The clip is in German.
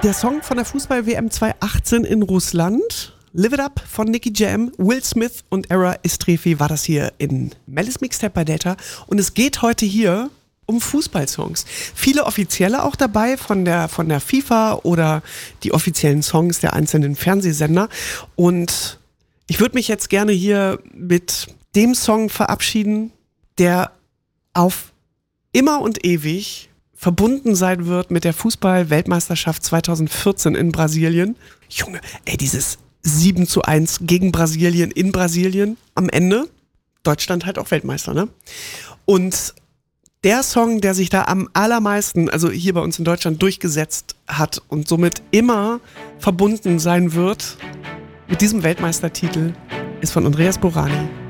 Der Song von der Fußball-WM 2018 in Russland, Live It Up von Nicky Jam, Will Smith und Era Istrefi war das hier in Mellis Mixtape bei Delta. Und es geht heute hier um Fußballsongs. Viele offizielle auch dabei von der FIFA oder die offiziellen Songs der einzelnen Fernsehsender. Und ich würde mich jetzt gerne hier mit dem Song verabschieden, der auf immer und ewig verbunden sein wird mit der Fußball-Weltmeisterschaft 2014 in Brasilien. Junge, dieses 7:1 gegen Brasilien in Brasilien am Ende. Deutschland halt auch Weltmeister, ne? Und der Song, der sich da am allermeisten, also hier bei uns in Deutschland durchgesetzt hat und somit immer verbunden sein wird mit diesem Weltmeistertitel, ist von Andreas Borani.